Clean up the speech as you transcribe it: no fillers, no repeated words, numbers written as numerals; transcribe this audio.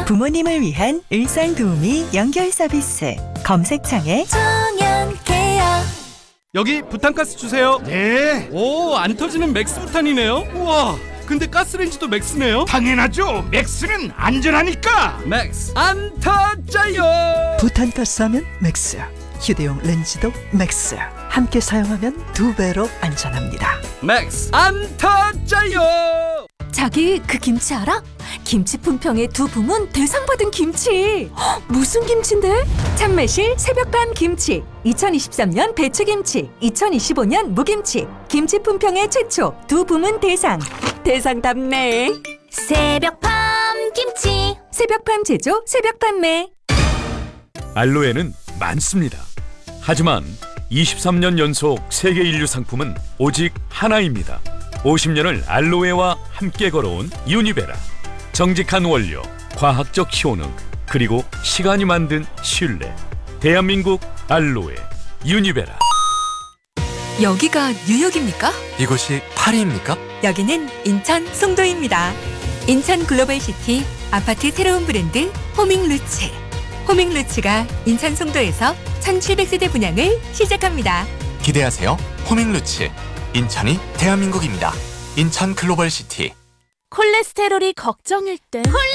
부모님을 위한 일상도우미 연결 서비스. 검색창에 청년케어. 여기 부탄가스 주세요. 네, 오, 안 터지는 맥스 부탄이네요. 우와, 근데 가스레인지도 맥스네요. 당연하죠. 맥스는 안전하니까. 맥스 안 터져요. 부탄가스 하면 맥스, 휴대용 렌즈도 맥스. 함께 사용하면 2배로 안전합니다. 맥스 안 터져요. 자기 그 김치 알아? 김치 품평의 두 부문 대상 받은 김치. 헉, 무슨 김치인데? 참매실 새벽밤 김치, 2023년 배추김치, 2025년 무김치. 김치 품평의 최초 두 부문 대상. 대상답네. 새벽밤 김치. 새벽밤 제조, 새벽 판매. 알로에는 많습니다. 하지만 23년 연속 세계 인류 상품은 오직 하나입니다. 50년을 알로에와 함께 걸어온 유니베라. 정직한 원료, 과학적 효능, 그리고 시간이 만든 신뢰. 대한민국 알로에 유니베라. 여기가 뉴욕입니까? 이곳이 파리입니까? 여기는 인천 송도입니다. 인천 글로벌시티 아파트 새로운 브랜드 호밍루츠. 호밍루츠가 인천 송도에서 1700세대 분양을 시작합니다. 기대하세요. 호밍루츠. 인천이 대한민국입니다. 인천 글로벌시티. 콜레스테롤이 걱정일 땐